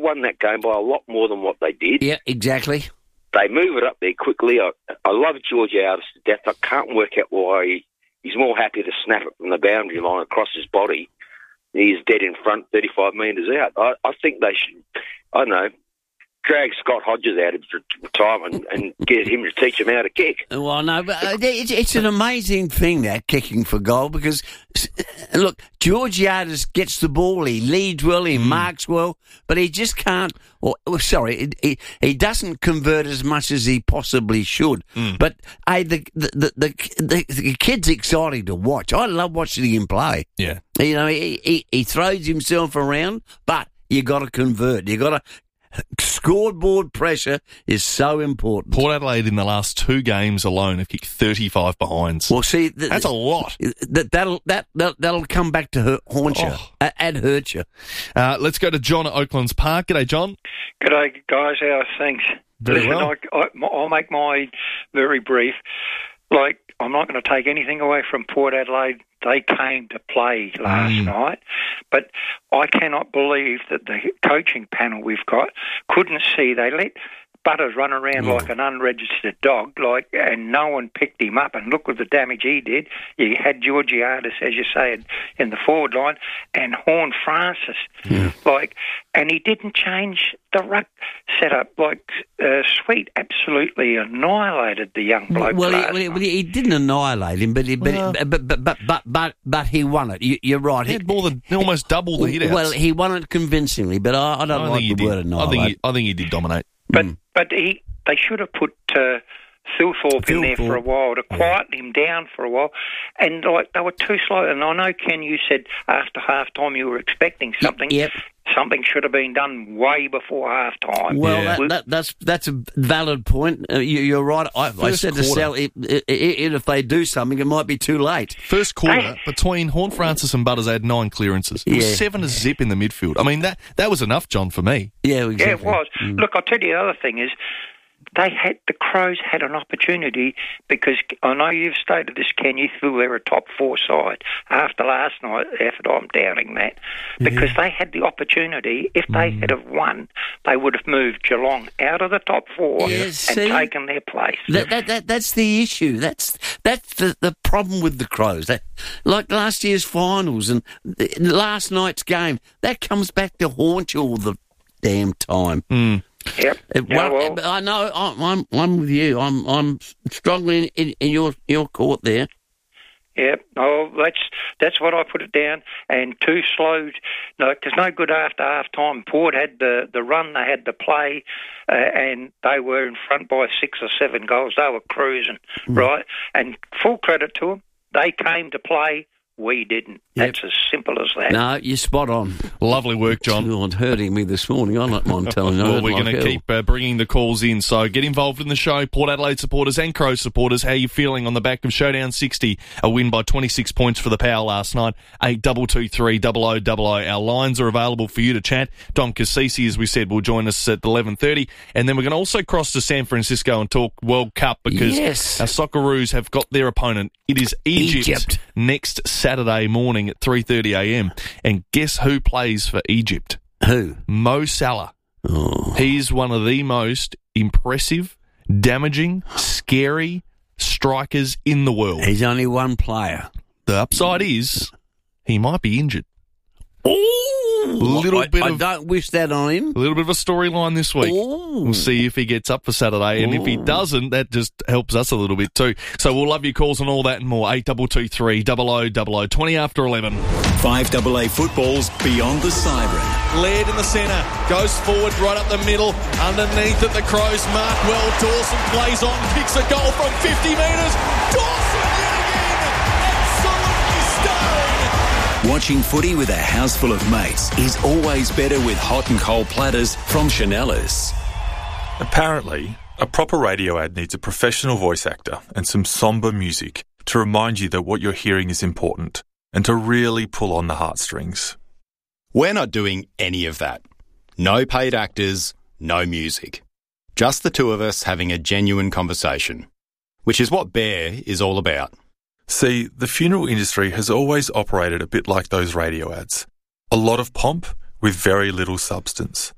won that game by a lot more than what they did. Yeah, exactly. They move it up there quickly. I love George Aldis to death. I can't work out why he's more happy to snap it from the boundary line across his body. He's dead in front, 35 metres out. I think they should, I don't know, drag Scott Hodges out of retirement and get him to teach him how to kick. Well, no, but it's an amazing thing, that kicking for goal, because, look, Georgiades gets the ball, he leads well, he marks well, but he just can't, he doesn't convert as much as he possibly should. But, hey, the kid's exciting to watch. I love watching him play. Yeah. You know, he throws himself around, but you got to convert. You got to... Scoreboard pressure is so important. Port Adelaide in the last 2 games alone have kicked 35 behinds. Well, see, that's a lot. That'll come back to haunt you and hurt you. Let's go to John at Oaklands Park. G'day, John. G'day, guys. How are things? Very well. I'll make mine very brief. Like, I'm not going to take anything away from Port Adelaide. They came to play last night, but I cannot believe that the coaching panel we've got couldn't see. They let Butters run around like an unregistered dog, and no one picked him up. And look at the damage he did. You had Georgiades, as you say, in the forward line, and Horn Francis, and he didn't change the ruck setup. Sweet absolutely annihilated the young bloke. Well, he didn't annihilate him, but he won it. You're right. He had almost double the hit-outs. Well, he won it convincingly, but I don't like the word annihilate. I think he did dominate. But they should have put Thilthorpe in there for a while to quieten him down for a while. And they were too slow. And I know, Ken, you said after half-time you were expecting something. Yep. Something should have been done way before half-time. Well, that's a valid point. You're right. I said to Sal, if they do something, it might be too late. First quarter, between Horn Francis and Butters, they had 9 clearances. It was 7-0 in the midfield. I mean, that was enough, John, for me. Yeah, exactly. Yeah, it was. Look, I'll tell you the other thing is, the Crows had an opportunity, because I know you've stated this, Ken, you feel they're a top 4 side. After last night's effort, I'm doubting that, because they had the opportunity. If they had have won, they would have moved Geelong out of the top 4 and taken their place. That's the issue. That's the problem with the Crows. Like last year's finals and last night's game, that comes back to haunt you all the damn time. Yep. I know. I'm with you. I'm strongly in your court there. Yep. Oh, that's what I put it down. And too slow. No, because no good after half time. Port had the run. They had the play, and they were in front by 6 or 7 goals. They were cruising, right? And full credit to them. They came to play. We didn't. That's as simple as that. No, you're spot on. Lovely work, John. It's hurting me this morning. I don't mind telling you. Well, we're going to keep bringing the calls in, so get involved in the show. Port Adelaide supporters and Crow supporters, how are you feeling on the back of Showdown 60? A win by 26 points for the Power last night. 8223 0000. Our lines are available for you to chat. Dom Cassisi, as we said, will join us at 11:30, and then we're going to also cross to San Francisco and talk World Cup, because our Socceroos have got their opponent. It is Egypt. Next Saturday morning at 3:30am. And guess who plays for Egypt? Who? Mo Salah. Oh. He's one of the most impressive, damaging, scary strikers in the world. He's only one player. The upside is he might be injured. I don't wish that on him. A little bit of a storyline this week. Ooh. We'll see if he gets up for Saturday, and if he doesn't, that just helps us a little bit too. So we'll love your calls on all that and more. 8223 0000, 20 after 11. 5AA football's Beyond the Siren. Laird in the centre, goes forward right up the middle, underneath at the Crows, mark well, Dawson plays on, kicks a goal from 50 metres, Dawson yet again, absolutely stunning. Watching footy with a house full of mates is always better with hot and cold platters from Chanellas. Apparently, a proper radio ad needs a professional voice actor and some sombre music to remind you that what you're hearing is important and to really pull on the heartstrings. We're not doing any of that. No paid actors, no music. Just the two of us having a genuine conversation, which is what Bear is all about. See, the funeral industry has always operated a bit like those radio ads. A lot of pomp with very little substance.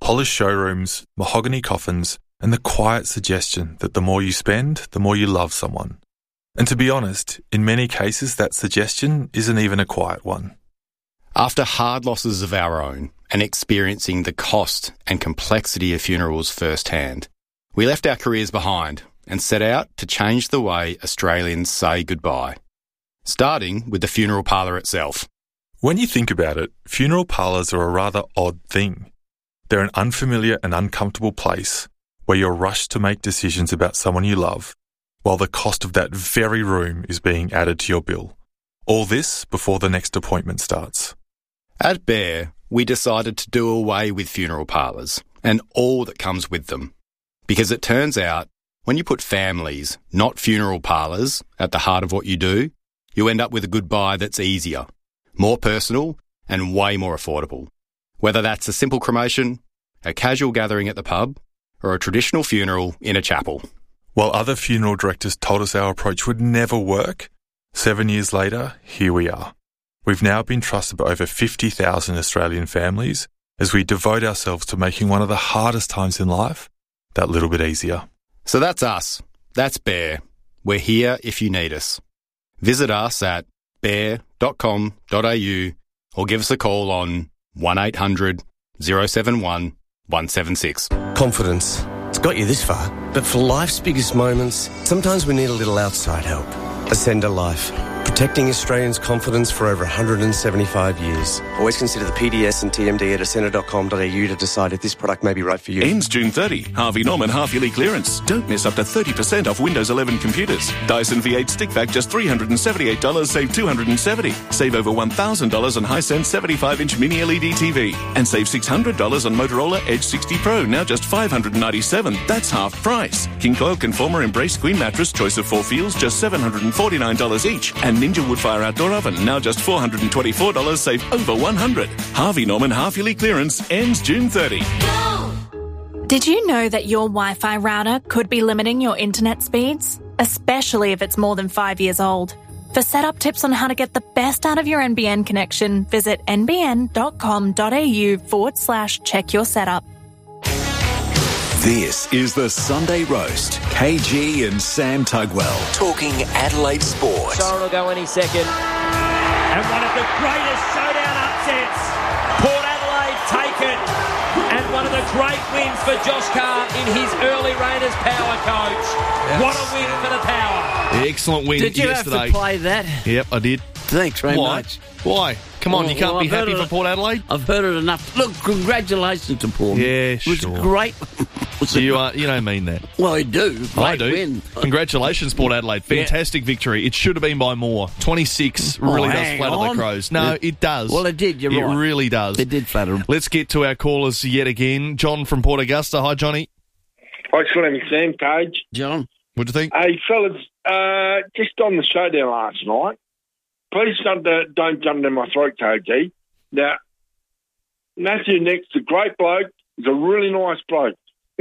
polished showrooms, mahogany coffins, and the quiet suggestion that the more you spend, the more you love someone. And to be honest, in many cases that suggestion isn't even a quiet one. After hard losses of our own and experiencing the cost and complexity of funerals firsthand, we left our careers behind and set out to change the way Australians say goodbye, starting with the funeral parlour itself. When you think about it, funeral parlours are a rather odd thing. They're an unfamiliar and uncomfortable place where you're rushed to make decisions about someone you love, while the cost of that very room is being added to your bill. All this before the next appointment starts. At Bear, we decided to do away with funeral parlours and all that comes with them. Because it turns out, when you put families, not funeral parlours, at the heart of what you do, you end up with a goodbye that's easier, more personal, and way more affordable. Whether that's a simple cremation, a casual gathering at the pub, or a traditional funeral in a chapel. While other funeral directors told us our approach would never work, 7 years later, here we are. We've now been trusted by over 50,000 Australian families as we devote ourselves to making one of the hardest times in life that little bit easier. So that's us. That's Bear. We're here if you need us. Visit us at bear.com.au or give us a call on 1800 071 176. Confidence. It's got you this far, but for life's biggest moments, sometimes we need a little outside help. Ascender Life. Protecting Australians' confidence for over 175 years. Always consider the PDS and TMD at ascender.com.au to decide if this product may be right for you. Ends June 30. Harvey Norman half-yearly clearance. Don't miss up to 30% off Windows 11 computers. Dyson V8 stick vac just $378, save $270. Save over $1,000 on Hisense 75-inch mini LED TV. And save $600 on Motorola Edge 60 Pro, now just $597. That's half price. King Coil Conformer Embrace Queen Mattress, choice of 4 feels, just $749 each. And Ninja Woodfire Outdoor Oven, now just $424, save over $100. Harvey Norman half-yearly clearance ends June 30. Did you know that your Wi-Fi router could be limiting your internet speeds? Especially if it's more than 5 years old. For setup tips on how to get the best out of your NBN connection, visit nbn.com.au/check your setup. This is the Sunday Roast. KG and Sam Tugwell talking Adelaide sport. Soren will go any second. And one of the greatest showdown upsets. Port Adelaide take it. And one of the great wins for Josh Carr in his early reign as power coach. Yes. What a win for the power. Excellent win yesterday. Did you have to play that? Yep, I did. Thanks very much. Why? Come on, you can't be happy for Port Adelaide? I've heard it enough. Look, congratulations to Port. Yeah, sure. It was great. So you don't mean that. Well, I do. Great I do. Win. Congratulations, Port Adelaide. Fantastic victory. It should have been by more. 26 really does flatter the Crows. No, it does. Well, it did. You're right. It really does. It did flatter them. Let's get to our callers yet again. John from Port Augusta. Hi, Johnny. Hi, Sam, Cage. John. What'd you think? Hey, fellas, just on the showdown last night, please don't jump down my throat, KG. Now, Matthew Next, a great bloke. He's a really nice bloke.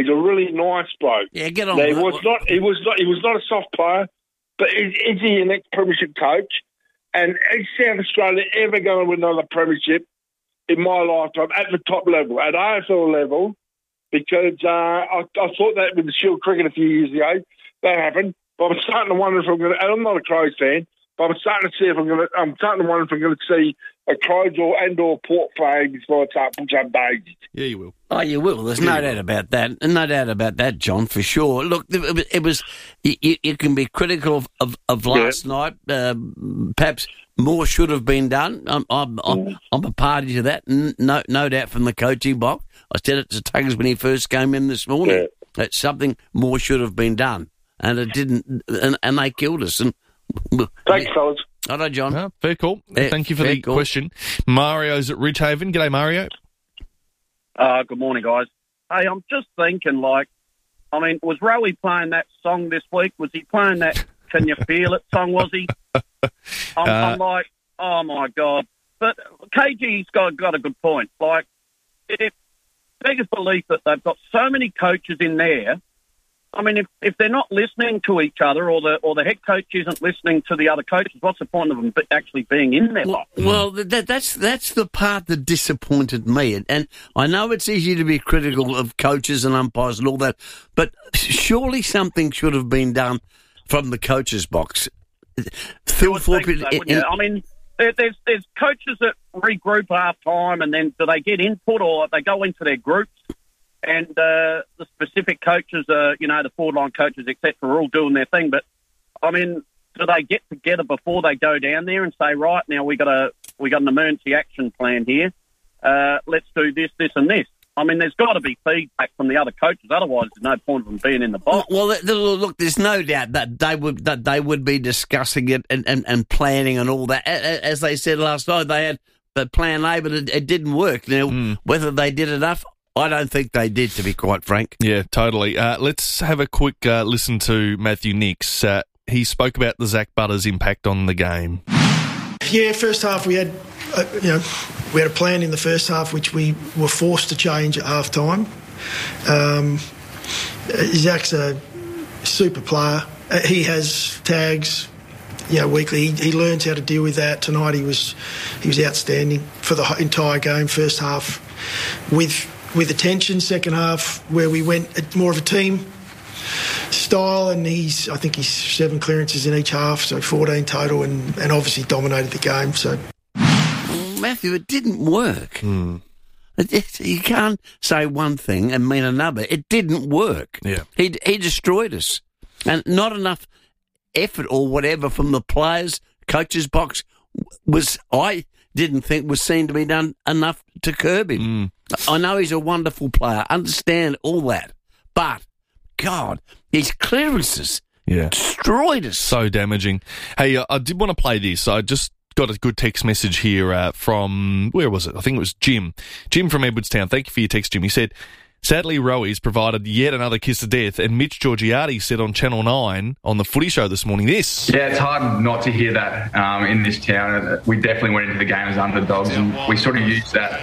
Yeah, get on. Now, he was not a soft player, but is he an ex-premiership coach? And is South Australia ever going to win another premiership in my lifetime at the top level, at AFL level? Because I thought that with the Shield cricket a few years ago, that happened. But I'm starting to wonder if I'm going to. And I'm not a Crows fan, but I'm starting to wonder if I'm going to see a Crows or Port flag before I start pushing up daisies. Yeah, you will. Oh, you will. There's no doubt about that. No doubt about that, John, for sure. Look, it was. You can be critical of last night. Perhaps more should have been done. I'm a party to that. No doubt from the coaching box. I said it to Tuggers when he first came in this morning. That something more should have been done, and it didn't. And they killed us. And thanks, fellas. Hello, John. Fair call. Thank you for the question. Mario's at Ridgehaven. G'day, Mario. Good morning, guys. Hey, I'm just thinking, was Rowie playing that song this week? Was he playing that Can You Feel It song, was he? I'm like, oh, my God. But KG's got a good point. Like, it's biggest belief that they've got so many coaches in there I mean, if they're not listening to each other, or the head coach isn't listening to the other coaches, what's the point of them actually being in there? Well, that's the part that disappointed me. And I know it's easy to be critical of coaches and umpires and all that, but surely something should have been done from the coach's box. Phil Thorpe. I mean, there's coaches that regroup half time, and then do they get input, or they go into their groups? And the specific coaches, the forward-line coaches, etc., are all doing their thing. But, I mean, do they get together before they go down there and say, right, now we got an emergency action plan here. Let's do this, this and this. I mean, there's got to be feedback from the other coaches. Otherwise, there's no point of them being in the box. Well, look, there's no doubt that they would be discussing it and planning and all that. As they said last night, they had the plan A, but it didn't work. Now, whether they did enough, I don't think they did, to be quite frank. Yeah, totally. Let's have a quick listen to Matthew Nicks. He spoke about the Zach Butters impact on the game. Yeah, first half we had, we had a plan in the first half which we were forced to change at half time. Zach's a super player. He has tags, weekly. He learns how to deal with that. Tonight he was outstanding for the entire game. First half with attention. Second half where we went at more of a team style, and I think he's 7 clearances in each half, so 14 total, and obviously dominated the game. So, Matthew, it didn't work. You can't say one thing and mean another. It didn't work. Yeah, he destroyed us, and not enough effort or whatever from the players. Coach's box I didn't think was seen to be done enough to curb him. I know he's a wonderful player, understand all that, but God, his clearances destroyed us. So damaging. Hey, I did want to play this. I just got a good text message here from, where was it? I think it was Jim. Jim from Edwardstown. Thank you for your text, Jim. He said, sadly, Rowies provided yet another kiss of death, and Mitch Georgiades said on Channel 9 on the Footy Show this morning this. Yeah, it's hard not to hear that in this town. We definitely went into the game as underdogs, and we sort of used that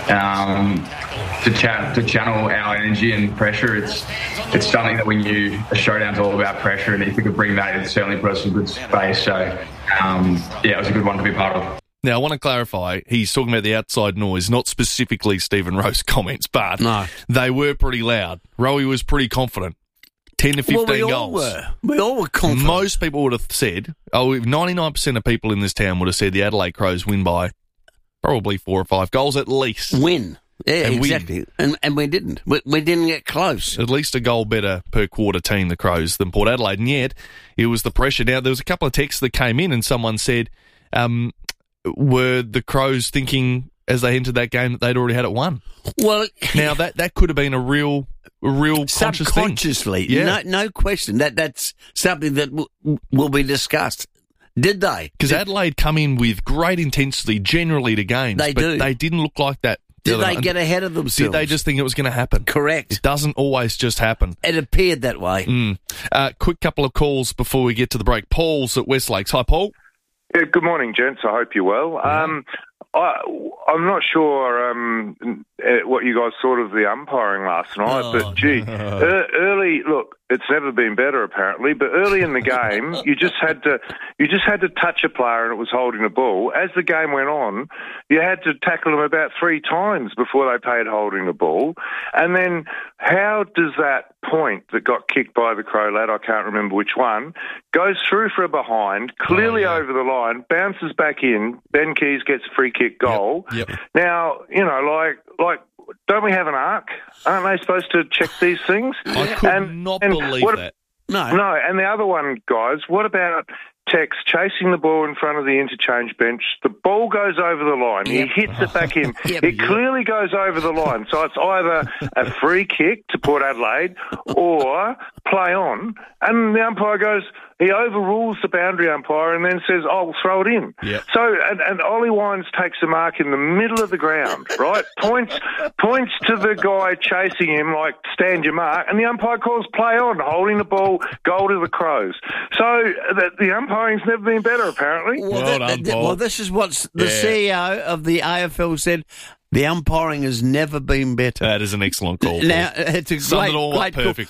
to channel our energy and pressure. It's something that we knew a showdown's all about pressure, and if we could bring that, it certainly put us in good space. So, it was a good one to be part of. Now, I want to clarify, he's talking about the outside noise, not specifically Stephen Rowe's comments, but they were pretty loud. Rowe was pretty confident. 10 to 15 goals. We all were confident. Most people would have said, 99% of people in this town would have said the Adelaide Crows win by probably 4 or 5 goals at least. Win. Yeah, exactly. And we didn't. We didn't get close. At least a goal better per quarter team, the Crows, than Port Adelaide. And yet, it was the pressure. Now, there was a couple of texts that came in and someone said, were the Crows thinking as they entered that game that they'd already had it won? Well, now that could have been a real conscious subconsciously, thing. Yeah. No question. That's something that will be discussed. Did they? Because Adelaide come in with great intensity generally to games. They do. They didn't look like that. Did they get ahead of themselves? Did they just think it was going to happen? Correct. It doesn't always just happen. It appeared that way. Quick couple of calls before we get to the break. Paul's at West Lakes. Hi, Paul. Yeah, good morning, gents. I hope you're well. I'm not sure what you guys thought of the umpiring last night, but early, look, it's never been better apparently. But early in the game, you just had to touch a player and it was holding the ball. As the game went on, you had to tackle them about 3 times before they paid holding the ball. And then, how does that point that got kicked by the Crow lad, I can't remember which one, goes through for a behind, clearly over the line, bounces back in, Ben Keys gets a free kick goal. Yep. Now, like, don't we have an arc? Aren't they supposed to check these things? I could not believe that. No, and the other one, guys, what about Tex chasing the ball in front of the interchange bench? The ball goes over the line. He hits it back in. It clearly goes over the line. So it's either a free kick to Port Adelaide or play on. And the umpire goes, he overrules the boundary umpire and then says, "I'll throw it in." Yep. So, and Ollie Wines takes a mark in the middle of the ground, right? Points to the guy chasing him like, "Stand your mark," and the umpire calls play on, holding the ball, goal to the Crows. So the umpiring's never been better, apparently. Well done, Paul. Well, this is what the CEO of the AFL said. The umpiring has never been better. That is an excellent call. Now, it's a summed great, it all great up perfectly. Call.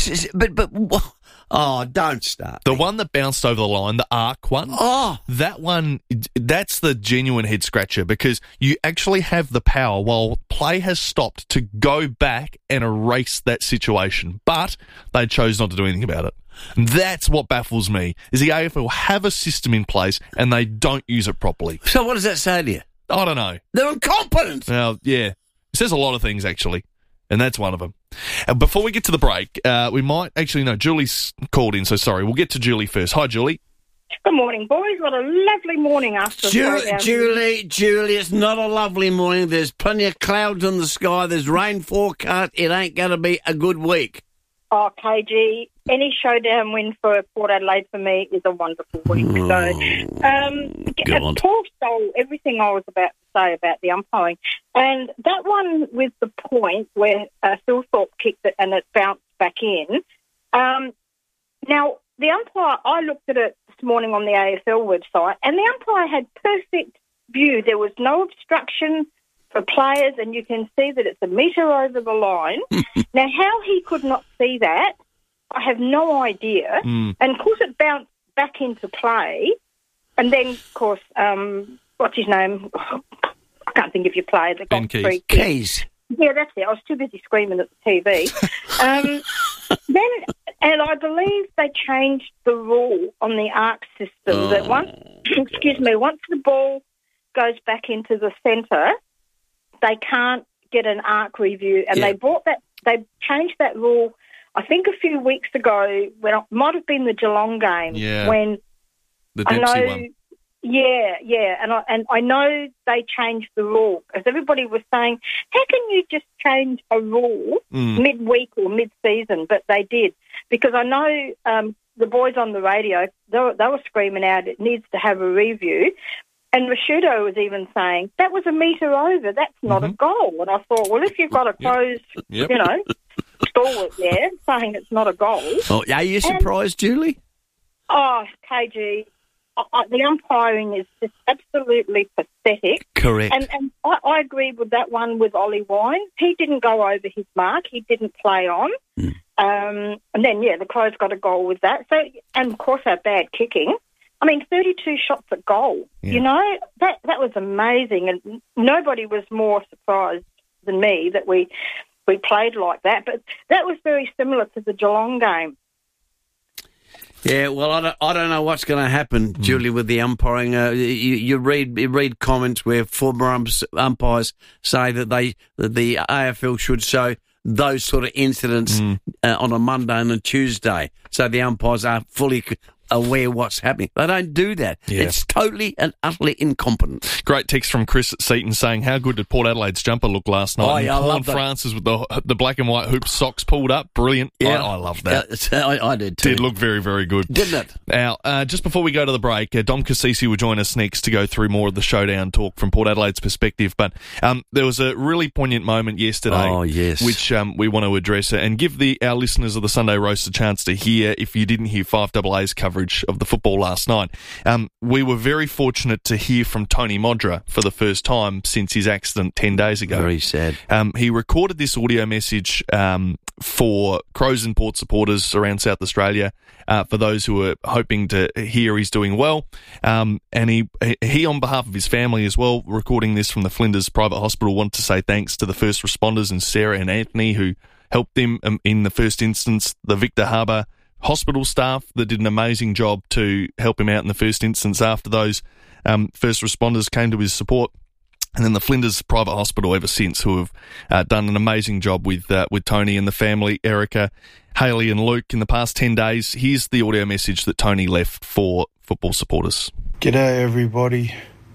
Oh, don't start. The one that bounced over the line, the arc one, that one, that's the genuine head scratcher because you actually have the power while play has stopped to go back and erase that situation, but they chose not to do anything about it. And that's what baffles me, is the AFL have a system in place and they don't use it properly. So what does that say to you? I don't know. They're incompetent. Well, yeah. It says a lot of things, actually, and that's one of them. Before we get to the break, we might actually, no, Julie's called in, so sorry. We'll get to Julie first. Hi, Julie. Good morning, boys. What a lovely morning after Julie, it's not a lovely morning. There's plenty of clouds in the sky. There's rain forecast. It ain't going to be a good week. Oh, KG, any showdown win for Port Adelaide for me is a wonderful week. Paul stole everything I was about to say about the umpiring. And that one with the point where Phil Thorpe kicked it and it bounced back in. Now, the umpire, I looked at it this morning on the AFL website, and the umpire had perfect view. There was no obstruction for players, and you can see that it's a metre over the line. Now, how he could not see that, I have no idea. And, of course, it bounced back into play. And then, of course, what's his name? I can't think of your player that got free kick. Keys. Yeah, that's it. I was too busy screaming at the TV. And I believe they changed the rule on the arc system that once the ball goes back into the centre, they can't get an arc review. And they changed that rule, I think, a few weeks ago, when it might have been the Geelong game. Yeah. When the Dempsey one. Yeah, and I know they changed the rule, because everybody was saying, how can you just change a rule midweek or mid-season? But they did, because I know the boys on the radio, they were screaming out, it needs to have a review. And Rashudo was even saying, that was a metre over, that's not a goal. And I thought, well, if you've got a pros, stalwart there saying it's not a goal. Oh, are you surprised, Julie? Oh, KG, the umpiring is just absolutely pathetic. Correct. And I agree with that one with Ollie Wine. He didn't go over his mark. He didn't play on. And then, the Crows got a goal with that. So, and, of course, our bad kicking. I mean, 32 shots at goal. Yeah. You know, that was amazing. And nobody was more surprised than me that we played like that. But that was very similar to the Geelong game. Yeah, well, I don't know what's going to happen, Julie, with the umpiring. You read comments where former umpires say that the AFL should show those sort of incidents on a Monday and a Tuesday, so the umpires are fully aware what's happening. They don't do that. Yeah. It's totally and utterly incompetent. Great text from Chris at Seaton saying, how good did Port Adelaide's jumper look last night? Oh, yeah, I love Francis with the black and white hoop socks pulled up. Brilliant. Yeah. I love that. I did too. Did look very, very good. Didn't it? Now, just before we go to the break, Dom Cassisi will join us next to go through more of the showdown talk from Port Adelaide's perspective. But there was a really poignant moment yesterday, which we want to address and give our listeners of the Sunday Roast a chance to hear, if you didn't hear 5AA's coverage of the football last night. We were very fortunate to hear from Tony Modra for the first time since his accident 10 days ago. Very sad. He recorded this audio message for Crows and Port supporters around South Australia, for those who are hoping to hear he's doing well. And he, on behalf of his family as well, recording this from the Flinders Private Hospital, wanted to say thanks to the first responders and Sarah and Anthony who helped him in the first instance, the Victor Harbour hospital staff that did an amazing job to help him out in the first instance after those first responders came to his support, and then the Flinders Private Hospital ever since, who have done an amazing job with Tony and the family, Erica, Hayley and Luke in the past 10 days. Here's the audio message that Tony left for football supporters. G'day everybody.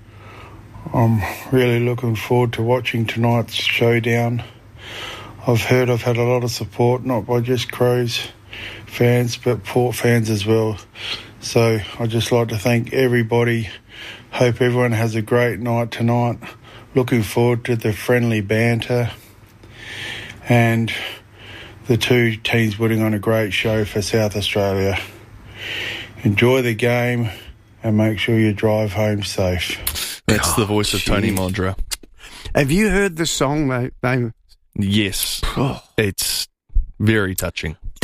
I'm really looking forward to watching tonight's showdown. I've heard I've had a lot of support, not by just Crows fans, but Port fans as well. So I'd just like to thank everybody. Hope everyone has a great night tonight. Looking forward to the friendly banter and the two teams putting on a great show for South Australia. Enjoy the game and make sure you drive home safe. That's the voice of Tony Modra. Have you heard the song, though? Yes. It's very touching.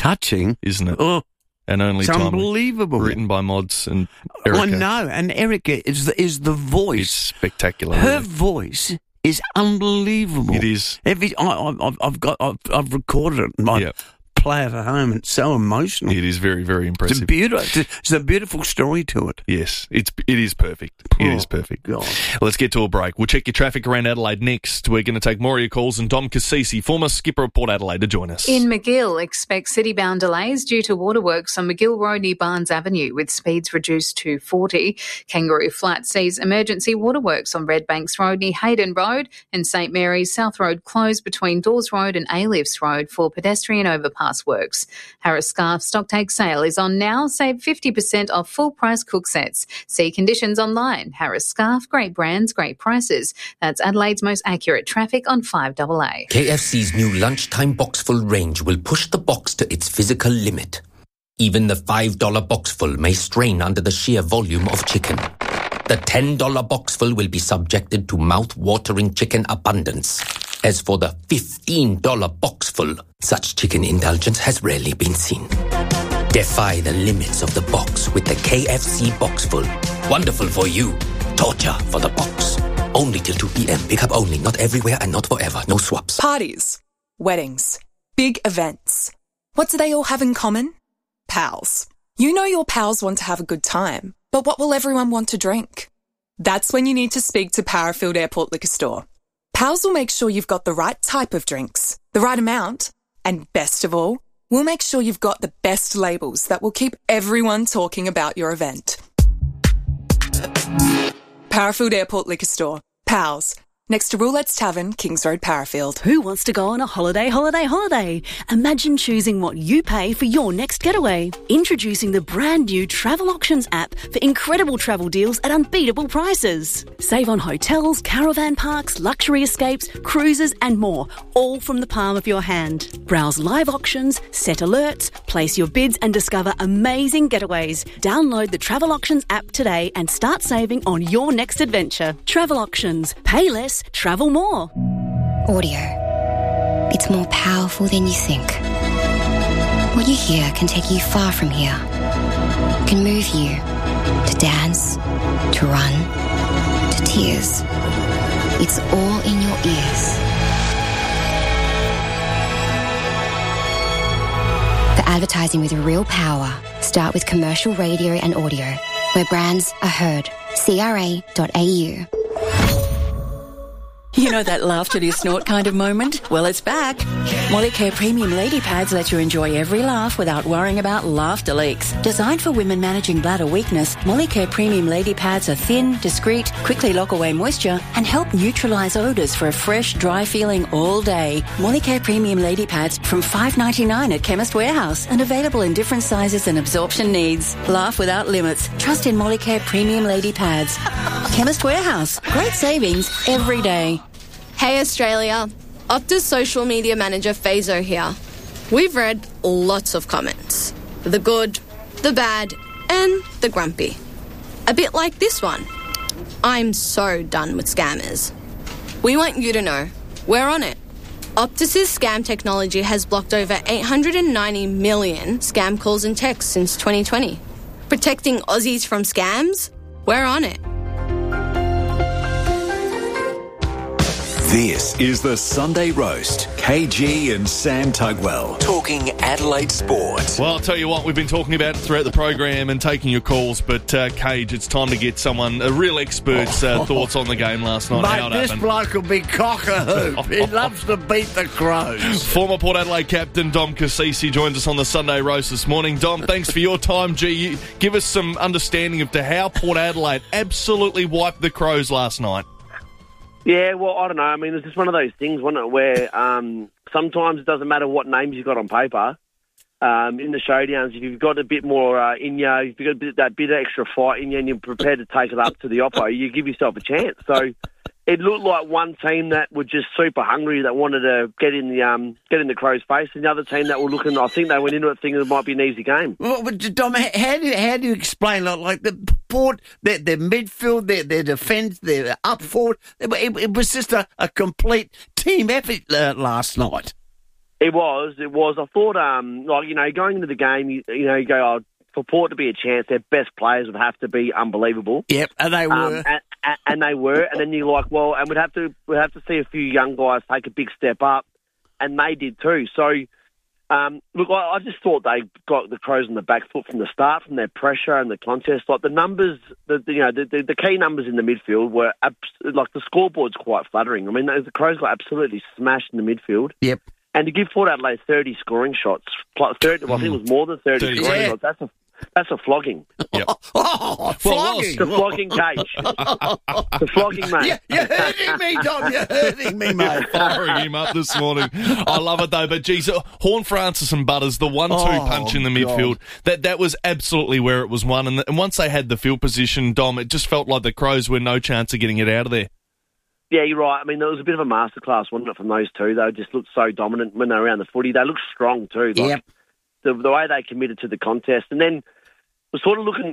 touching, isn't it? Oh, and only it's timely. unbelievable. Written by Mods and Erica. I know, and Erica is the voice. It's spectacular. Her really. voice is unbelievable. It is. I've recorded it. I play it at home. It's so emotional. It is very, very impressive. It's a beautiful story to it. Yes, it is perfect. It is perfect. God. Let's get to a break. We'll check your traffic around Adelaide next. We're going to take more of your calls, and Dom Cassisi, former skipper of Port Adelaide, to join us. In McGill, expect city-bound delays due to waterworks on McGill Road near Barnes Avenue, with speeds reduced to 40. Kangaroo Flat sees emergency waterworks on Red Banks Road near Hayden Road, and St Mary's South Road closed between Dawes Road and A-Lifts Road for pedestrian overpass works. Harris Scarf stocktake sale is on now. Save 50% off full-price cook sets. See conditions online. Harris Scarf, great brands, great prices. That's Adelaide's most accurate traffic on 5AA. KFC's new lunchtime boxful range will push the box to its physical limit. Even the $5 boxful may strain under the sheer volume of chicken. The $10 boxful will be subjected to mouth-watering chicken abundance. As for the $15 boxful, such chicken indulgence has rarely been seen. Defy the limits of the box with the KFC Boxful. Wonderful for you. Torture for the box. Only till 2 p.m. Pick up only. Not everywhere and not forever. No swaps. Parties. Weddings. Big events. What do they all have in common? Pals. You know your pals want to have a good time, but what will everyone want to drink? That's when you need to speak to Parafield Airport Liquor Store. Pals will make sure you've got the right type of drinks, the right amount, and best of all, we'll make sure you've got the best labels that will keep everyone talking about your event. Parafield Airport Liquor Store. Pals. Next to Roulette's Tavern, Kings Road, Parafield. Who wants to go on a holiday? Imagine choosing what you pay for your next getaway. Introducing the brand new Travel Auctions app for incredible travel deals at unbeatable prices. Save on hotels, caravan parks, luxury escapes, cruises and more, all from the palm of your hand. Browse live auctions, set alerts, place your bids and discover amazing getaways. Download the Travel Auctions app today and start saving on your next adventure. Travel Auctions. Pay less, travel more. Audio. It's more powerful than you think. What you hear can take you far from here. It can move you to dance, to run, to tears. It's all in your ears. For advertising with real power, start with commercial radio and audio, where brands are heard. CRA.au. You know that laugh till you snort kind of moment? Well, it's back. Molicare Premium Lady Pads let you enjoy every laugh without worrying about laughter leaks. Designed for women managing bladder weakness, Molicare Premium Lady Pads are thin, discreet, quickly lock away moisture, and help neutralise odours for a fresh, dry feeling all day. Molicare Premium Lady Pads from $5.99 at Chemist Warehouse and available in different sizes and absorption needs. Laugh without limits. Trust in Molicare Premium Lady Pads. Chemist Warehouse. Great savings every day. Hey Australia, Optus social media manager Fazo here. We've read lots of comments. The good, the bad, and the grumpy. A bit like this one. I'm so done with scammers. We want you to know, we're on it. Optus's scam technology has blocked over 890 million scam calls and texts since 2020. Protecting Aussies from scams? We're on it. This is the Sunday Roast. KG and Sam Tugwell talking Adelaide sport. Well, I'll tell you what, we've been talking about it throughout the program and taking your calls, but Cage, it's time to get someone, a real expert's thoughts on the game last night. Mate, this bloke will be cock-a-hoop. He loves to beat the Crows. Former Port Adelaide captain Dom Cassisi joins us on the Sunday Roast this morning. Dom, thanks for your time. Gee, give us some understanding of how Port Adelaide absolutely wiped the Crows last night. Yeah, well, I don't know. I mean, it's just one of those things, wasn't it, where sometimes it doesn't matter what names you've got on paper. In the showdowns, if you've got a bit more in you, if you've got that bit of extra fight in you and you're prepared to take it up to the oppo, you give yourself a chance. So it looked like one team that were just super hungry, that wanted to get in the Crows' face, and the other team that were looking, I think they went into it thinking it might be an easy game. Well, but Dom, how do you explain like the Port, their midfield, their defence, their up forward? It was just a complete team effort last night. It was. I thought, going into the game, you go, for Port to be a chance, their best players would have to be unbelievable. Yep, and they were. And they were. And then you're like, well, and we'd have to see a few young guys take a big step up, and they did too. So, look, I just thought they got the Crows on the back foot from the start, from their pressure and the contest. Like the numbers, the key numbers in the midfield were like the scoreboard's quite flattering. I mean, the Crows got absolutely smashed in the midfield. Yep. And to give Port Adelaide 30 scoring shots, I think it was more than 30 scoring shots. That's a flogging. Yep. Flogging. The flogging cage. The flogging, mate. You're hurting me, Dom. You're hurting me, mate. Firing him up this morning. I love it, though. But, geez, Horn, Francis and Butters, the 1-2 punch in the midfield, that was absolutely where it was won. And once they had the field position, Dom, it just felt like the Crows were no chance of getting it out of there. Yeah, you're right. I mean, there was a bit of a masterclass, wasn't it, from those two? They just looked so dominant when they were around the footy. They looked strong, too. Like, the way they committed to the contest. And then we're sort of looking,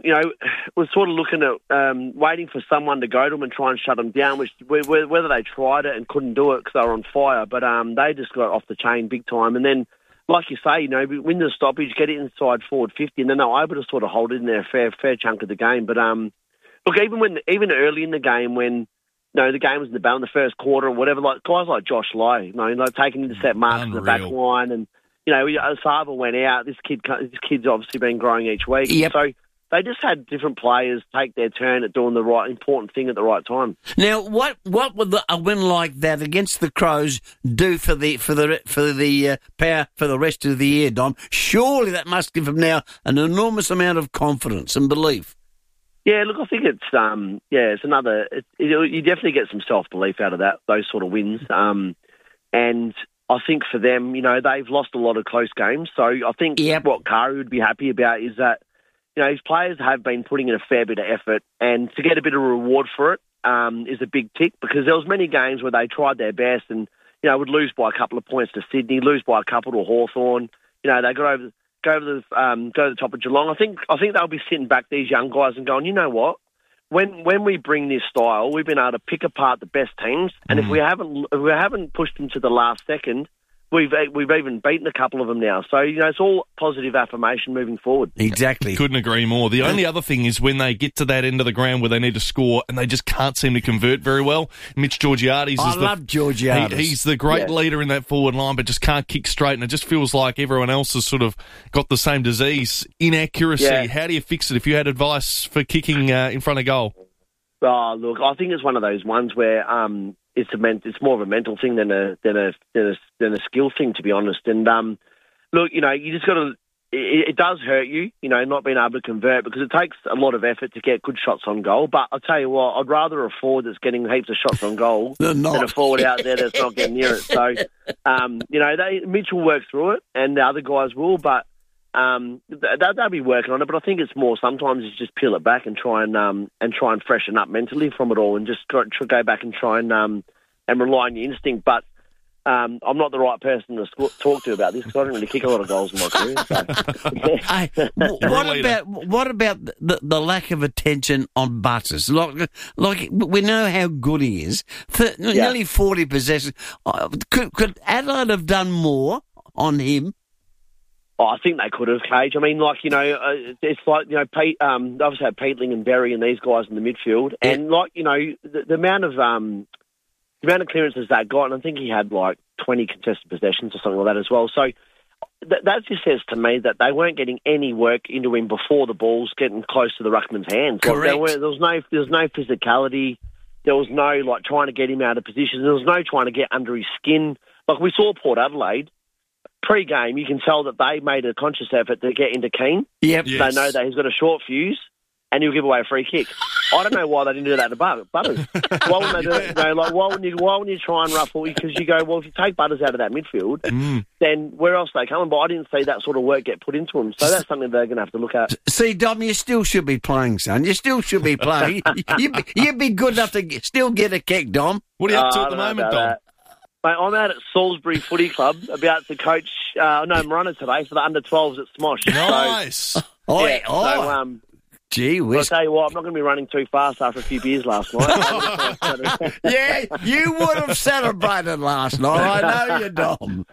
at waiting for someone to go to them and try and shut them down, which whether they tried it and couldn't do it because they were on fire, but they just got off the chain big time. And then, like you say, win the stoppage, get it inside forward 50, and then they were able to sort of hold it in there a fair chunk of the game. But look, even early in the game when the game was in the battle in the first quarter or whatever, like guys like Josh Lai, taking intercept marks in the back line, and Sava went out. This kid's obviously been growing each week. Yep. So they just had different players take their turn at doing the right important thing at the right time. Now, what would a win like that against the Crows do for the power for the rest of the year, Dom? Surely that must give them now an enormous amount of confidence and belief. Yeah, look, I think it's it's another. You definitely get some self-belief out of those sort of wins, and I think for them, they've lost a lot of close games. So I think what Kari would be happy about is that his players have been putting in a fair bit of effort, and to get a bit of reward for it is a big tick, because there was many games where they tried their best and would lose by a couple of points to Sydney, lose by a couple to Hawthorn. They go to the top of Geelong. I think they'll be sitting back, these young guys, and going, you know what? When we bring this style, we've been able to pick apart the best teams, and if we haven't pushed them to the last second, we've even beaten a couple of them now. So it's all positive affirmation moving forward. Exactly. Couldn't agree more. The only other thing is when they get to that end of the ground where they need to score and they just can't seem to convert very well. Mitch Georgiades I love Georgiades. He's the great leader in that forward line, but just can't kick straight, and it just feels like everyone else has sort of got the same disease. Inaccuracy. Yeah. How do you fix it if you had advice for kicking in front of goal? Oh, look, I think it's one of those ones where it's more of a mental thing than a skill thing, to be honest. And look, you just got to. It does hurt you, not being able to convert, because it takes a lot of effort to get good shots on goal. But I'll tell you what, I'd rather a forward that's getting heaps of shots on goal than a forward out there that's not getting near it. So, Mitch will work through it, and the other guys will, but. They'll be working on it, but I think it's more sometimes it's just peel it back and try and freshen up mentally from it all, and just go back and try and rely on your instinct. But I'm not the right person to talk to about this, because I don't really kick a lot of goals in my career. So. What about the lack of attention on Butters? Like we know how good he is. Nearly 40 possessions. Could Adelaide have done more on him? Oh, I think they could have, Cage. I mean, it's like, Pete, they obviously had Peatling and Berry and these guys in the midfield. Yeah. And, the amount of clearances they got, and I think he had, 20 contested possessions or something like that as well. So that just says to me that they weren't getting any work into him before the ball's getting close to the ruckman's hands. Correct. There was no physicality. There was no, trying to get him out of position. There was no trying to get under his skin. Like, we saw Port Adelaide. Pre-game, you can tell that they made a conscious effort to get into Keane. Yep. They know that he's got a short fuse, and he'll give away a free kick. I don't know why they didn't do that to Butters. Why wouldn't they do it? Why wouldn't you try and ruffle? Because you go, well, if you take Butters out of that midfield, then where else are they coming? But I didn't see that sort of work get put into him. So that's something they're going to have to look at. See, Dom, you still should be playing, son. You still should be playing. You'd be good enough to still get a kick, Dom. What are you up to at the moment, Dom? That. Mate, I'm out at Salisbury Footy Club about to coach, Marana today for the under-12s at Smosh. Nice. So, Gee I'll whiz. tell you what, I'm not going to be running too fast after a few beers last night. Yeah, you would have celebrated last night. I know you, Dom.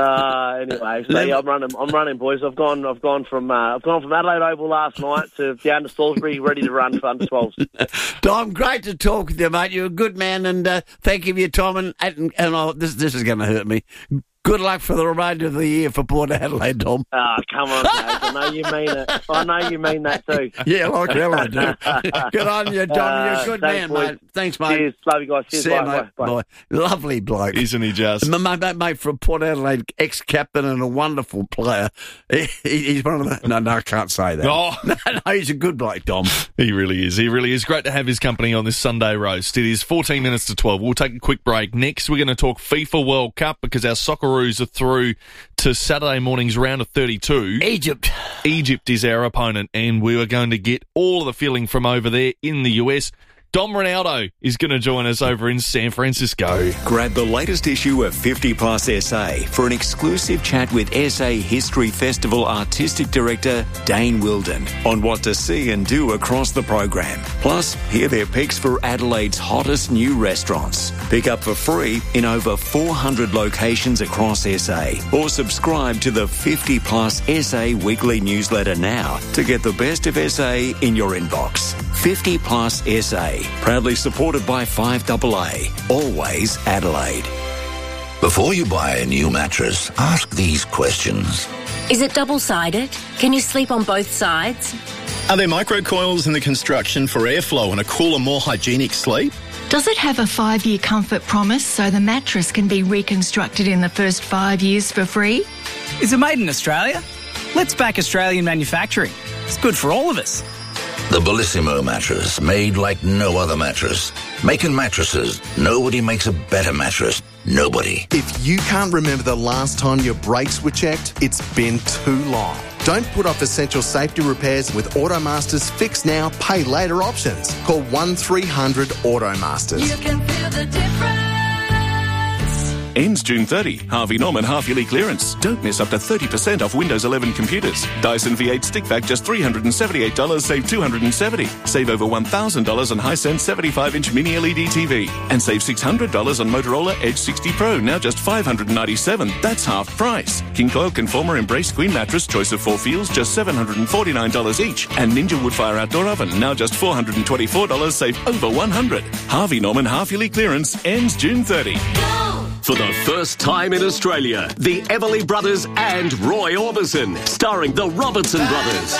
Anyway, so yeah, I'm running, boys. I've gone from Adelaide Oval last night to down to Salisbury, ready to run for under 12s. Dom, great to talk with you, mate. You're a good man, and thank you for your time. And this is going to hurt me. Good luck for the remainder of the year for Port Adelaide, Dom. Come on, Dave. I know you mean it. I know you mean that too. Yeah, like hell I do. Good on you, Dom. You're a good man, boys. mate. Thanks, mate. Cheers. Love you guys. Cheers. See you, Bye. mate. Bye. Lovely bloke. Isn't he just? My mate from Port Adelaide, ex-captain and a wonderful player. He's one of the... No, I can't say that. Oh. No, he's a good bloke, Dom. He really is. He really is. Great to have his company on this Sunday roast. It is 14 minutes to 12. We'll take a quick break. Next, we're going to talk FIFA World Cup because our Socceroos are through to Saturday morning's round of 32. Egypt is our opponent, and we are going to get all of the feeling from over there in the US. Dom Ronaldo is going to join us over in San Francisco. Grab the latest issue of 50 Plus SA for an exclusive chat with SA History Festival Artistic Director Dane Wilden on what to see and do across the program. Plus, hear their picks for Adelaide's hottest new restaurants. Pick up for free in over 400 locations across SA, or subscribe to the 50 Plus SA weekly newsletter now to get the best of SA in your inbox. 50 Plus SA. Proudly supported by 5AA. Always Adelaide. Before you buy a new mattress, ask these questions. Is it double-sided? Can you sleep on both sides? Are there microcoils in the construction for airflow and a cooler, more hygienic sleep? Does it have a 5-year comfort promise so the mattress can be reconstructed in the first 5 years for free? Is it made in Australia? Let's back Australian manufacturing. It's good for all of us. The Bellissimo mattress, made like no other mattress. Making mattresses, nobody makes a better mattress. Nobody. If you can't remember the last time your brakes were checked, it's been too long. Don't put off essential safety repairs with Automaster's Fix Now, Pay Later options. Call 1300 Automasters. You can feel the difference. Ends June 30. Harvey Norman half-yearly clearance. Don't miss up to 30% off Windows 11 computers. Dyson V8 stick vac just $378, save $270. Save over $1,000 on Hisense 75-inch mini LED TV. And save $600 on Motorola Edge 60 Pro, now just $597. That's half price. King Coil Conformer Embrace Queen Mattress, choice of 4 feels, just $749 each. And Ninja Woodfire Outdoor Oven, now just $424, save over $100. Harvey Norman half-yearly clearance ends June 30. For the first time in Australia, the Everly Brothers and Roy Orbison, starring the Robertson Brothers.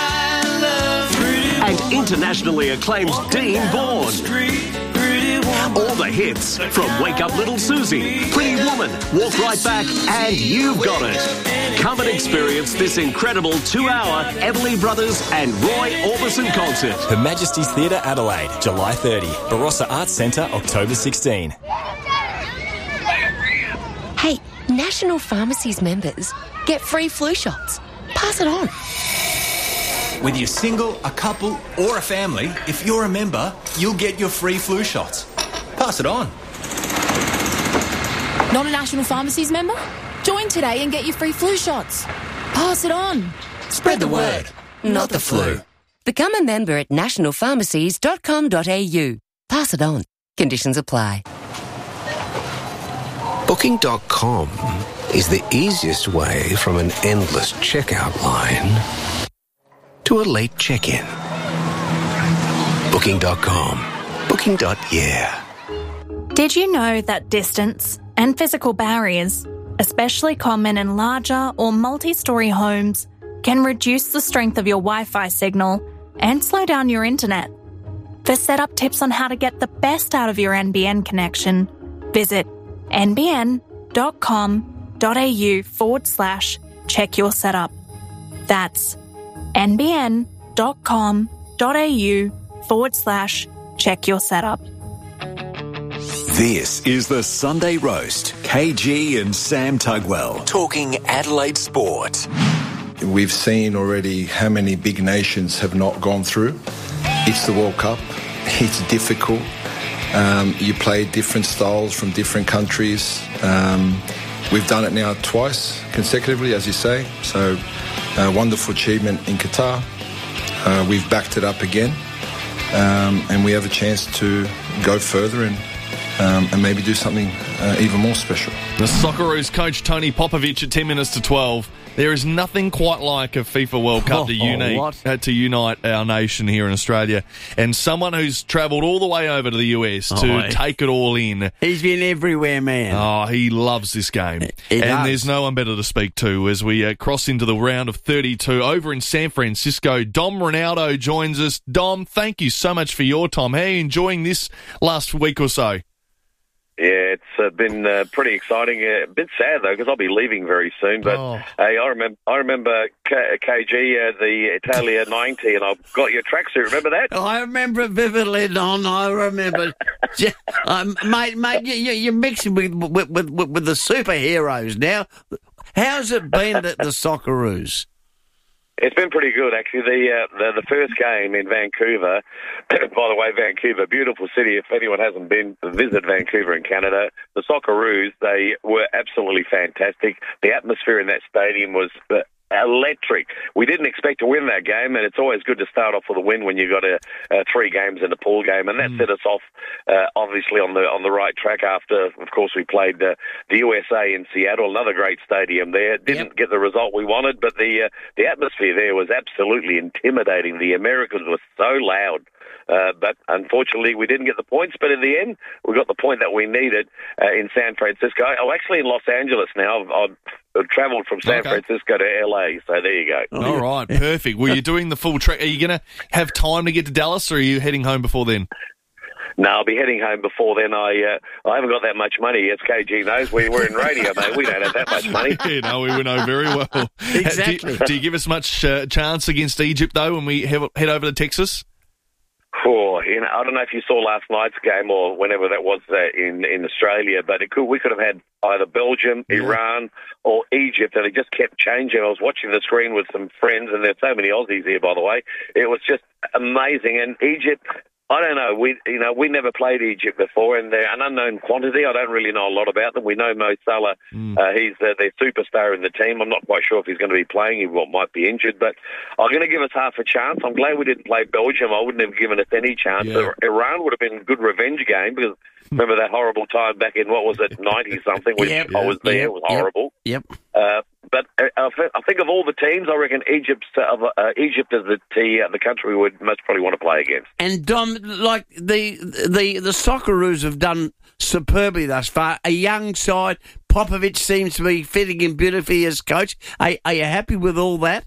And internationally acclaimed Dean Bourne. All the hits from Wake Up Little Susie, Pretty Woman, Walk Right Back, and You've Got It. Come and experience this incredible 2-hour Everly Brothers and Roy Orbison concert. Her Majesty's Theatre, Adelaide, July 30. Barossa Arts Centre, October 16. Hey, National Pharmacies members get free flu shots. Pass it on. Whether you're single, a couple, or a family, if you're a member, you'll get your free flu shots. Pass it on. Not a National Pharmacies member? Join today and get your free flu shots. Pass it on. Spread the word, not the flu. Become a member at nationalpharmacies.com.au. Pass it on. Conditions apply. Booking.com is the easiest way from an endless checkout line to a late check-in. Booking.com. Booking.yeah. Did you know that distance and physical barriers, especially common in larger or multi-storey homes, can reduce the strength of your Wi-Fi signal and slow down your internet? For setup tips on how to get the best out of your NBN connection, visit nbn.com.au/check your setup. That's nbn.com.au/check your setup. This is the Sunday Roast. KG and Sam Tugwell talking Adelaide sport. We've seen already how many big nations have not gone through. It's the World Cup. It's difficult. You play different styles from different countries. We've done it now twice consecutively, as you say. So, wonderful achievement in Qatar. we've backed it up again, and we have a chance to go further and maybe do something even more special. The Socceroos coach Tony Popovic at 10 minutes to 12. There is nothing quite like a FIFA World Cup to unite our nation here in Australia. And someone who's travelled all the way over to the US to take it all in. He's been everywhere, man. Oh, he loves this game. There's no one better to speak to as we cross into the round of 32 over in San Francisco. Dom Ronaldo joins us. Dom, thank you so much for your time. How are you enjoying this last week or so? Yeah, it's been pretty exciting. A bit sad though, because I'll be leaving very soon. But hey, I remember KG, the Italia 90, and I've got your tracksuit. Remember that? I remember it vividly, Don. I remember, mate. You're mixing with the superheroes now. How's it been at the Socceroos? It's been pretty good, actually. The first game in Vancouver, by the way, Vancouver, beautiful city. If anyone hasn't been to visit Vancouver in Canada, the Socceroos, they were absolutely fantastic. The atmosphere in that stadium was electric. We didn't expect to win that game, and it's always good to start off with a win when you've got 3 games in a pool game, and that set us off obviously on the right track after, of course, we played the USA in Seattle, another great stadium there. Didn't get the result we wanted, but the atmosphere there was absolutely intimidating. The Americans were so loud. But unfortunately, we didn't get the points. But in the end, we got the point that we needed in San Francisco. I'm actually in Los Angeles now. I've travelled from San Francisco to LA, so there you go. All right, perfect. Well, you're doing the full trek. Are you going to have time to get to Dallas, or are you heading home before then? No, I'll be heading home before then. I haven't got that much money, as KG knows. We're in radio, mate. We don't have that much money. Yeah, no, we know very well. Exactly. Do you give us much chance against Egypt, though, when we head over to Texas? Oh, I don't know if you saw last night's game or whenever that was in Australia, but we could have had either Belgium, Iran, or Egypt, and it just kept changing. I was watching the screen with some friends, and there's so many Aussies here, by the way. It was just amazing. And Egypt, I don't know. We never played Egypt before, and they're an unknown quantity. I don't really know a lot about them. We know Mo Salah. He's their superstar in the team. I'm not quite sure if he's going to be playing. He might be injured, but I'm going to give us half a chance. I'm glad we didn't play Belgium. I wouldn't have given us any chance. Yeah. Iran would have been a good revenge game because remember that horrible time back in, what was it, 90-something, which I was there. It was horrible. Yep. But I think of all the teams, I reckon Egypt is the country we would most probably want to play against. And Dom, like the Socceroos have done superbly thus far. A young side, Popovic seems to be fitting in beautifully as coach. Are you happy with all that?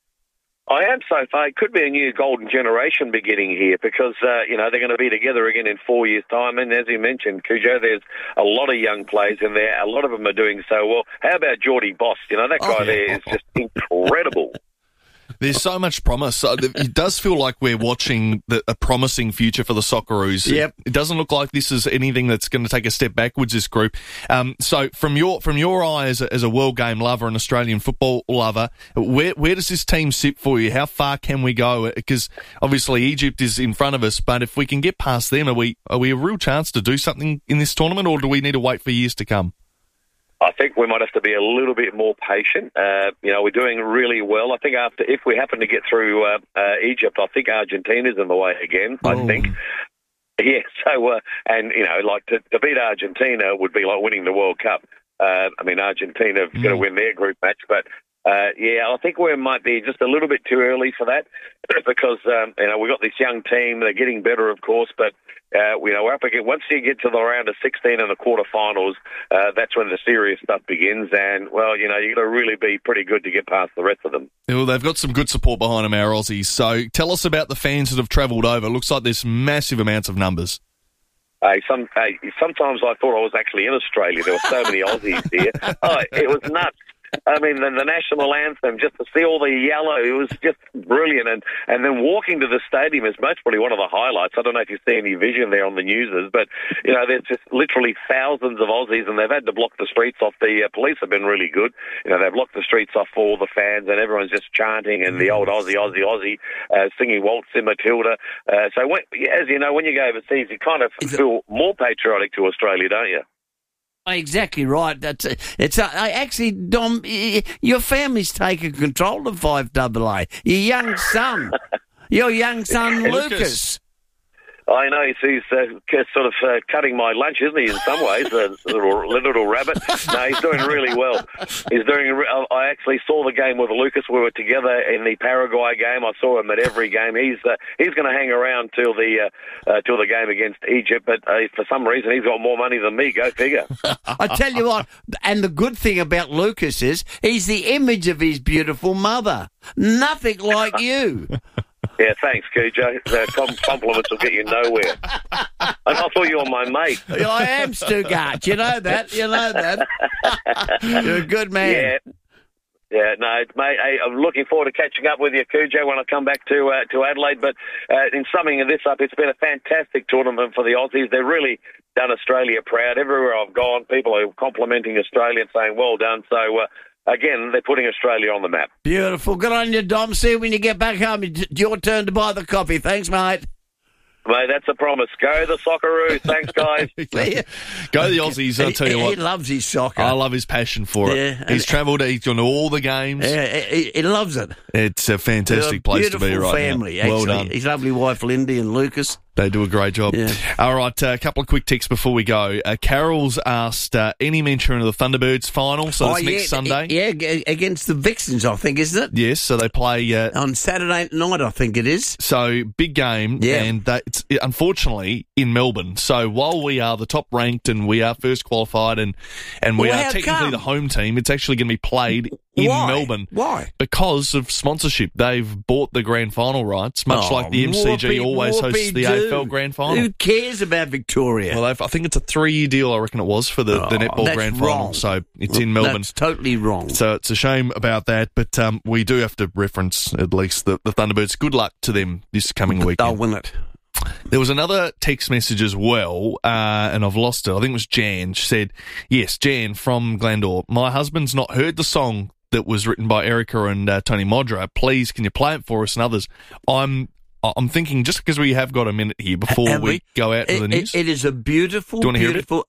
I am so far. It could be a new golden generation beginning here because, they're going to be together again in 4 years' time. And as you mentioned, Cujo, there's a lot of young players in there. A lot of them are doing so well. How about Geordie Boss? That guy there is just incredible. There's so much promise. It does feel like we're watching a promising future for the Socceroos. Yep. It doesn't look like this is anything that's going to take a step backwards, this group. So from your eye as a world game lover and Australian football lover, where does this team sit for you? How far can we go? Because obviously Egypt is in front of us, but if we can get past them, are we a real chance to do something in this tournament, or do we need to wait for years to come? I think we might have to be a little bit more patient. We're doing really well. I think if we happen to get through Egypt, I think Argentina's in the way again, I think. Yeah, so, to beat Argentina would be like winning the World Cup. Argentina's going to win their group match, but I think we might be just a little bit too early for that because, we've got this young team. They're getting better, of course, but we're up again. Once you get to the round of 16 and the quarterfinals, that's when the serious stuff begins. And, you've got to really be pretty good to get past the rest of them. Well, they've got some good support behind them, our Aussies. So tell us about the fans that have travelled over. It looks like there's massive amounts of numbers. Sometimes I thought I was actually in Australia. There were so many Aussies here. It was nuts. The national anthem, just to see all the yellow, it was just brilliant. And then walking to the stadium is most probably one of the highlights. I don't know if you see any vision there on the newses, but, there's just literally thousands of Aussies, and they've had to block the streets off. The police have been really good. They've blocked the streets off for all the fans, and everyone's just chanting, and the old Aussie, singing Waltz in Matilda. So, as you know, when you go overseas, you kind of feel more patriotic to Australia, don't you? Exactly right. Actually, Dom, your family's taken control of 5AA. Your young son, Your young son, Lucas. I know, he's sort of cutting my lunch, isn't he, in some ways, the little rabbit. No, he's doing really well. I actually saw the game with Lucas. We were together in the Paraguay game. I saw him at every game. He's going to hang around till the game against Egypt, but for some reason he's got more money than me. Go figure. I tell you what, and the good thing about Lucas is he's the image of his beautiful mother. Nothing like you. Yeah, thanks, Cujo. Compliments will get you nowhere. And I thought you were my mate. I am, Stugart. You know that. You're a good man. Yeah, no, mate, I'm looking forward to catching up with you, Cujo, when I come back to Adelaide. But in summing this up, it's been a fantastic tournament for the Aussies. They've really done Australia proud. Everywhere I've gone, people are complimenting Australia and saying, well done. So, again, they're putting Australia on the map. Beautiful. Good on you, Dom. See you when you get back home. It's your turn to buy the coffee. Thanks, mate. Mate, that's a promise. Go the Socceroos. Thanks, guys. Go the Aussies, I'll tell you what. He loves his soccer. I love his passion for it. He's travelled, he's gone to all the games. Yeah, he loves it. It's a fantastic place to be right family, now. Actually. Well done. His lovely wife, Lindy, and Lucas. They do a great job. Yeah. All right, a couple of quick texts before we go. Carol's asked any mention of the Thunderbirds final, so it's next Sunday. Yeah, against the Vixens, I think, isn't it? Yes, so they play... on Saturday night, I think it is. So, big game, and it's unfortunately in Melbourne. So, while we are the top-ranked and we are first qualified and we are technically the home team, it's actually going to be played in Melbourne. Why? Because of sponsorship. They've bought the grand final rights, much like the MCG always hosts the AFL grand final. Who cares about Victoria? Well, I think it's a 3-year deal, I reckon it was, for the netball grand final. So it's in Melbourne. That's totally wrong. So it's a shame about that, but we do have to reference at least the Thunderbirds. Good luck to them this coming weekend. They'll win it. There was another text message as well, and I've lost it. I think it was Jan. She said, yes, Jan from Glandore. My husband's not heard the song that was written by Erica and Tony Modra. Please, can you play it for us and others? I'm thinking, just because we have got a minute here before we go out to the news. It is a beautiful, beautiful...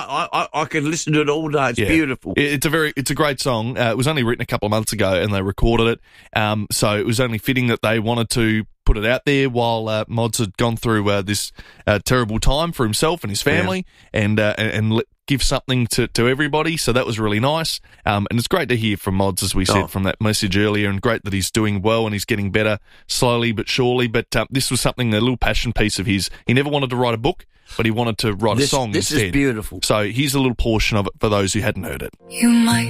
I can listen to it all day. It's beautiful. It's a great song. It was only written a couple of months ago and they recorded it. So it was only fitting that they wanted to put it out there while Mods had gone through this terrible time for himself and his family and give something to everybody. So that was really nice. And it's great to hear from Mods, as we said from that message earlier, and great that he's doing well and he's getting better slowly but surely. But this was something, a little passion piece of his. He never wanted to write a book, but he wanted to write a song instead. This is beautiful. So here's a little portion of it for those who hadn't heard it. You might